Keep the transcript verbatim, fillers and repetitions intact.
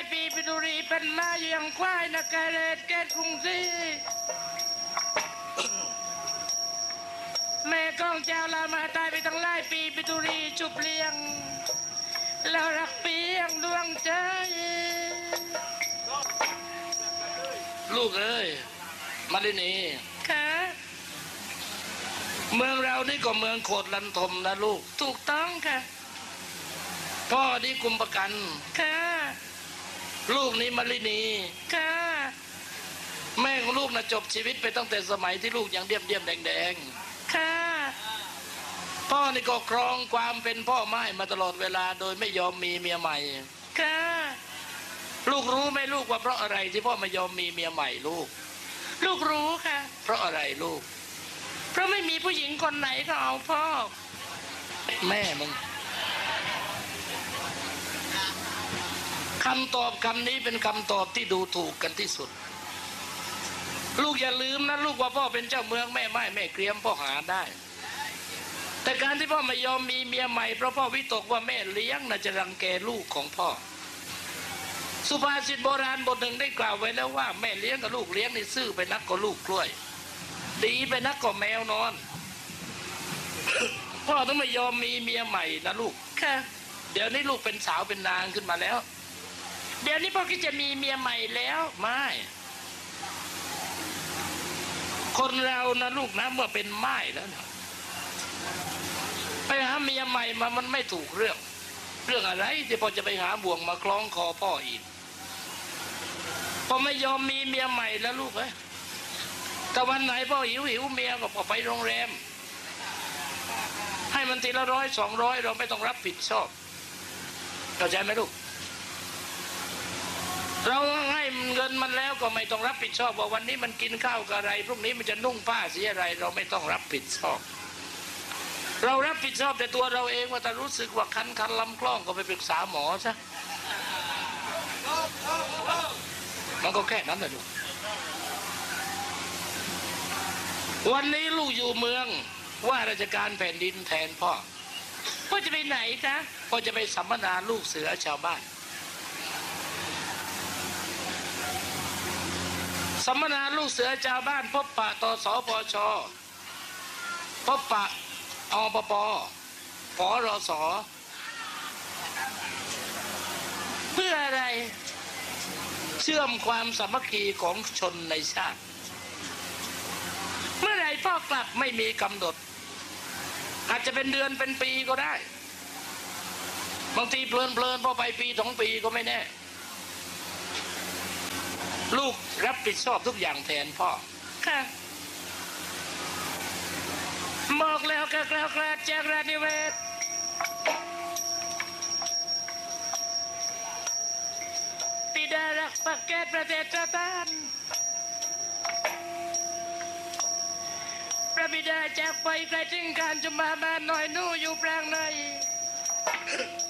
ปีปิดุรีเป็นมาอยู่ยังควายนักการเรศแกกรุงศรีแม่กองเจ้าลามาตายไปตั้งหลายปีปิดุรีจุบเลี้ยงแล้วรักเปียงดวงใจลูกเอ้ยมาลินีค่ะเมืองเรานี่ก็เมืองโขดลันทมนะลูกถูกต้องค่ะพ่อนี่กุมประกันค่ะลูกนี้มาลินีค่ะแม่ของลูกนะจบชีวิตไปตั้งแต่สมัยที่ลูกยังเดี่ยมเดี่ยมแดงแดงค่ะพ่อนี่ก็ครองความเป็นพ่อไม้มาตลอดเวลาโดยไม่ยอมมีเมียใหม่ค่ะลูกรู้ไหมลูกว่าเพราะอะไรที่พ่อไม่ยอมมีเมียใหม่ลูกลูกรู้ค่ะเพราะอะไรลูกเพราะไม่มีผู้หญิงคนไหนก็เอาพ่อแม่มึงคำตอบคำนี้เป็นคำตอบที่ดูถูกกันที่สุดลูกอย่าลืมนะลูกว่าพ่อเป็นเจ้าเมืองแม่ไม้แม่เกรียมพ่อหาได้แต่การที่พ่อไม่ยอมมีเมียใหม่เพราะพ่อวิตกว่าแม่เลี้ยงน่าจะรังแกลูกของพ่อสุภาษิตโบราณบทหนึ่งได้กล่าวไว้แล้วว่าแม่เลี้ยงกับลูกเลี้ยงนี่ซื่อไปนักก็ลูกกล้วยดีไปนักก็แมวนอน พ่อต้องไม่ยอมมีเมียใหม่นะลูกค่ะเดี๋ยวนี้ลูกเป็นสาวเป็นนางขึ้นมาแล้วเดี๋ยวนี้พ่อคิดจะมีเมียใหม่แล้วไม่คนเรานะลูกนะเมื่อเป็นไม้แล้วเนี่ยไปหาเมียใหม่มามันไม่ถูกเรื่องเรื่องอะไรที่พ่อจะไปหาบ่วงมาคล้องคอพ่ออีกพ่อไม่ยอมมีเมียใหม่แล้วลูกเอ้ยแต่วันไหนพ่อหิวหิวเมียก็ไปโรงแรมให้มันทีละร้อยสองร้อยเราไม่ต้องรับผิดชอบเข้าใจไหมลูกเราให้เงินมันแล้วก็ไม่ต้องรับผิดชอบว่าวันนี้มันกินข้าวกับอะไรพรุ่งนี้มันจะนุ่งผ้าสีอะไรเราไม่ต้องรับผิดชอบเรารับผิดชอบแต่ตัวเราเองว่าถ้ารู้สึกว่าคันคันลำคล้องก็ไปปรึกษาหมอซะมันก็แค่นั้นแหละลูกวันนี้ลูกอยู่เมืองว่าราชการแผ่นดินแทนพ่อพ่อจะไปไหนคะพ่อจะไปสัมมนาลูกเสือชาวบ้านสัมมนาลูกเสือชาวบ้านพบปะตสปชพบปะอปปปรสเพื่ออะไรเชื่อมความสามัคคีของชนในชาติเมื่อไหร่พ่อกลับไม่มีกำหนดอาจจะเป็นเดือนเป็นปีก็ได้บางทีเพลินเพลินพอไปปีสองปีก็ไม่แน่ลูกรับผิดชอบทุกอย่างแทนพ่อค่ะบอกแล้วกระกระกระจากรานิเวศปิดารักปักเกตประเทศตานพระบิดาจากไปไกลถึงการจุมาบ้านน้อยนู่อยู่แปลงใน